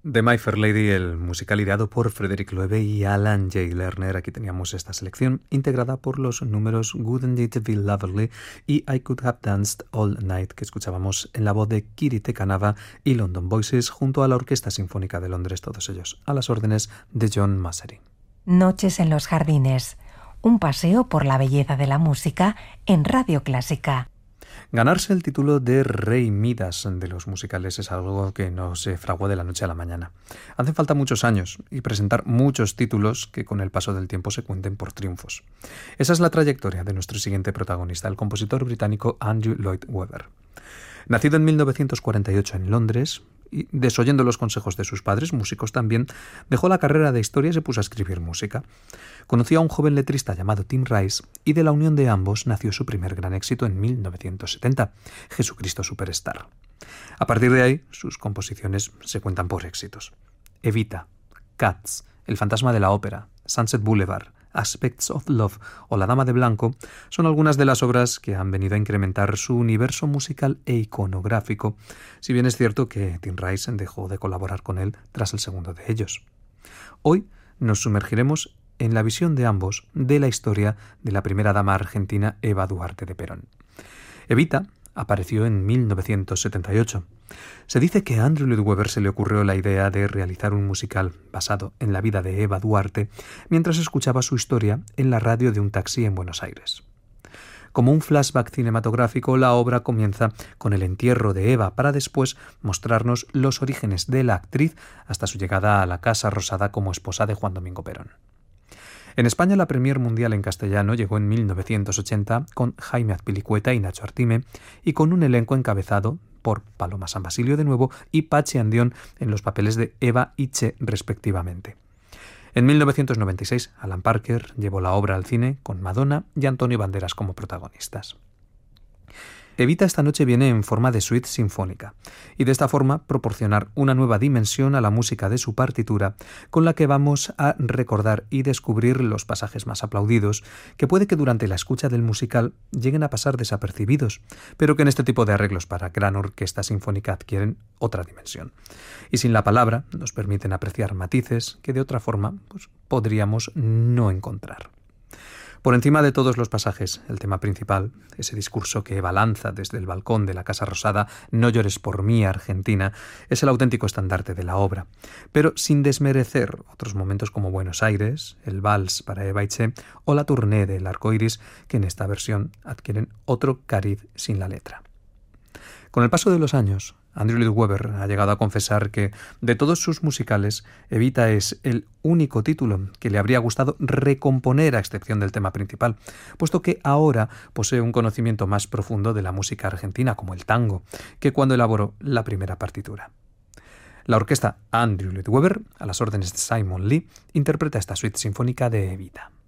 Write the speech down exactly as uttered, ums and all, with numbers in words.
The My Fair Lady, el musical ideado por Frederick Loewe y Alan J. Lerner. Aquí teníamos esta selección integrada por los números Wouldn't It Be Lovely y I Could Have Danced All Night, que escuchábamos en la voz de Kiri Te Kanava y London Voices junto a la Orquesta Sinfónica de Londres, todos ellos a las órdenes de John Massery. Noches en los jardines, un paseo por la belleza de la música en Radio Clásica. Ganarse el título de Rey Midas de los musicales es algo que no se fraguó de la noche a la mañana. Hacen falta muchos años y presentar muchos títulos que con el paso del tiempo se cuenten por triunfos. Esa es la trayectoria de nuestro siguiente protagonista, el compositor británico Andrew Lloyd Webber. Nacido en mil novecientos cuarenta y ocho en Londres, y desoyendo los consejos de sus padres, músicos también, dejó la carrera de historia y se puso a escribir música. Conoció a un joven letrista llamado Tim Rice y de la unión de ambos nació su primer gran éxito en mil novecientos setenta, Jesucristo Superstar. A partir de ahí, sus composiciones se cuentan por éxitos. Evita, Cats, El fantasma de la ópera, Sunset Boulevard, Aspects of Love o La dama de blanco son algunas de las obras que han venido a incrementar su universo musical e iconográfico, si bien es cierto que Tim Rice dejó de colaborar con él tras el segundo de ellos. Hoy nos sumergiremos en la visión de ambos de la historia de la primera dama argentina Eva Duarte de Perón. Evita apareció en mil novecientos setenta y ocho. Se dice que a Andrew Lloyd Webber se le ocurrió la idea de realizar un musical basado en la vida de Eva Duarte mientras escuchaba su historia en la radio de un taxi en Buenos Aires. Como un flashback cinematográfico, la obra comienza con el entierro de Eva para después mostrarnos los orígenes de la actriz hasta su llegada a la Casa Rosada como esposa de Juan Domingo Perón. En España la premier mundial en castellano llegó en mil novecientos ochenta con Jaime Azpilicueta y Nacho Artime y con un elenco encabezado por Paloma San Basilio de nuevo y Pachi Andión en los papeles de Eva y Che respectivamente. En mil novecientos noventa y seis Alan Parker llevó la obra al cine con Madonna y Antonio Banderas como protagonistas. Evita esta noche viene en forma de suite sinfónica y de esta forma proporcionar una nueva dimensión a la música de su partitura con la que vamos a recordar y descubrir los pasajes más aplaudidos que puede que durante la escucha del musical lleguen a pasar desapercibidos, pero que en este tipo de arreglos para gran orquesta sinfónica adquieren otra dimensión y sin la palabra nos permiten apreciar matices que de otra forma pues, podríamos no encontrar. Por encima de todos los pasajes, el tema principal, ese discurso que Eva lanza desde el balcón de la Casa Rosada, No llores por mí, Argentina, es el auténtico estandarte de la obra, pero sin desmerecer otros momentos como Buenos Aires, el vals para Eva y Che o la tournée del Arco Iris, que en esta versión adquieren otro cariz sin la letra. Con el paso de los años, Andrew Lloyd Webber ha llegado a confesar que, de todos sus musicales, Evita es el único título que le habría gustado recomponer a excepción del tema principal, puesto que ahora posee un conocimiento más profundo de la música argentina, como el tango, que cuando elaboró la primera partitura. La orquesta Andrew Lloyd Webber, a las órdenes de Simon Lee, interpreta esta suite sinfónica de Evita.